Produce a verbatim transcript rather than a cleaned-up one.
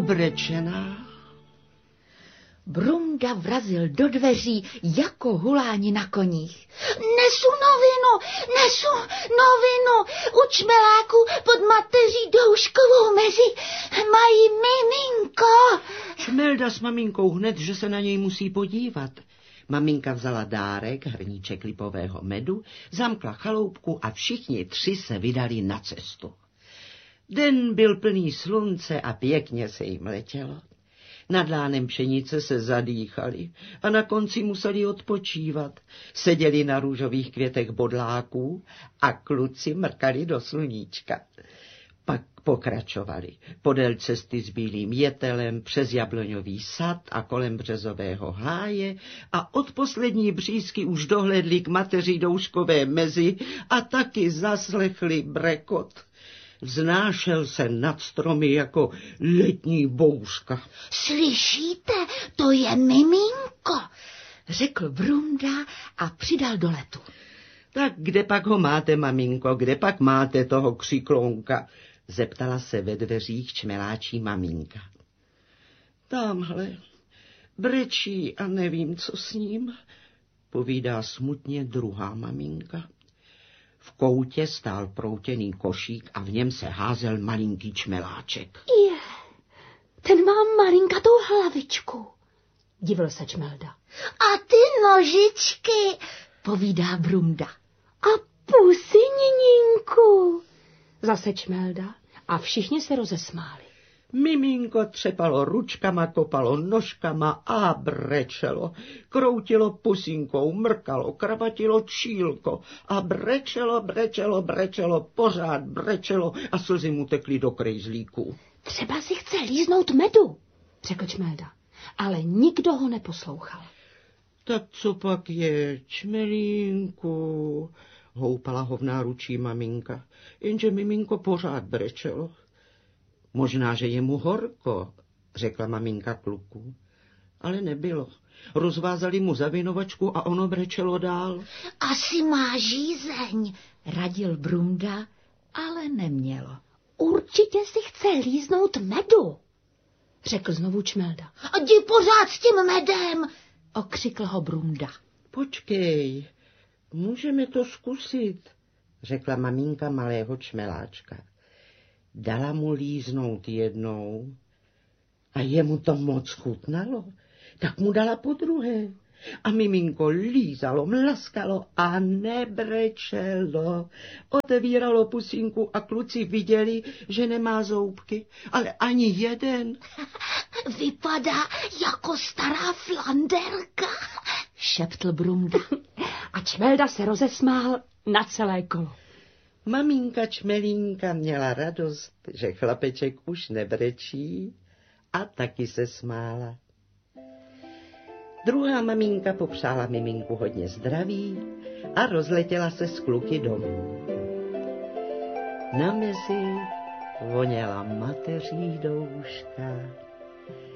obrečená. Brunda vrazil do dveří jako huláni na koních. Nesu novinu, nesu novinu, u čmeláku pod mateří Douškovou mezi mají miminko. Čmelda s maminkou hned, že se na něj musí podívat. Maminka vzala dárek, hrníček lipového medu, zamkla chaloupku a všichni tři se vydali na cestu. Den byl plný slunce a pěkně se jim letělo. Nad lánem pšenice se zadýchali a na konci museli odpočívat. Seděli na růžových květech bodláků a kluci mrkali do sluníčka. Pak pokračovali podél cesty s bílým jetelem, přes jabloňový sad a kolem březového háje a od poslední břízky už dohlédli k mateří Douškové mezi a taky zaslechli brekot. Vznášel se nad stromy jako letní bouřka. Slyšíte, to je miminko, řekl Brunda a přidal do letu. Tak kde pak ho máte, maminko, kde pak máte toho křiklonka? Zeptala se ve dveřích čmeláčí maminka. Tamhle, brečí a nevím, co s ním, povídá smutně druhá maminka. V koutě stál proutěný košík a v něm se házel malinký čmeláček. Je, ten má malinkatou hlavičku, divil se Čmelda. A ty nožičky, povídá Brunda. A pusy, Nininku, zase Čmelda a všichni se rozesmáli. Miminko třepalo ručkama, kopalo nožkama a brečelo. Kroutilo pusinkou, mrkalo, kravatilo čílko a brečelo, brečelo, brečelo, pořád brečelo a slzy mu tekly do krejzlíků. Třeba si chce líznout medu, řekl Čmelda, ale nikdo ho neposlouchal. Tak co pak je, čmelínku, houpala ho v náručí maminka, jenže miminko pořád brečelo. Možná, že je mu horko, řekla maminka kluku, ale nebylo. Rozvázali mu zavinovačku a ono brečelo dál. Asi má žízeň, radil Brunda, ale nemělo. Určitě si chce líznout medu, řekl znovu Čmelda. A jdi pořád s tím medem, okřikl ho Brunda. Počkej, můžeme to zkusit, řekla maminka malého čmeláčka. Dala mu líznout jednou a jemu to moc chutnalo, tak mu dala podruhé. A miminko lízalo, mlaskalo a nebrečelo. Otevíralo pusinku a kluci viděli, že nemá zoubky, ale ani jeden. Vypadá jako stará flanderka, šeptl Brunda. A Čmelda se rozesmál na celé kolo. Maminka Čmelínka měla radost, že chlapeček už nebrečí a taky se smála. Druhá maminka popřála miminku hodně zdraví a rozletěla se s kluky domů. Na mezi voněla mateří Douška.